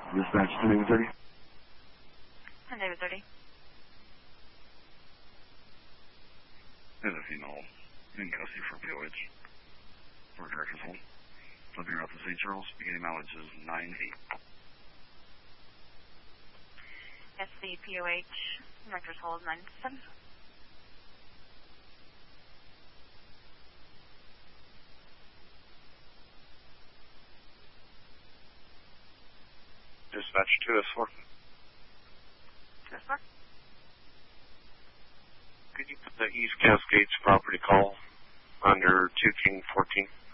Dispatch to David 30. And David 30. There's a female in custody for POH for director's hold. Flipping her out to St. Charles, beginning mileage is 9-8. Yes, the POH director's hold 9-7. Dispatch 2S4. 2S4. Could you put the East Cascades property call under 2 King 14?